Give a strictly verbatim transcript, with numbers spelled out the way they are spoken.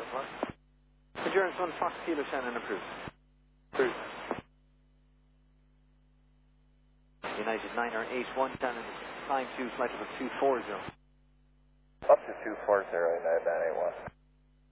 o'clock. Endurance one, Fox Kilo Shannon approved. Approved. United niner eight one, Shannon, climb to flight level two four zero. Up to two four zero, United nine eight one.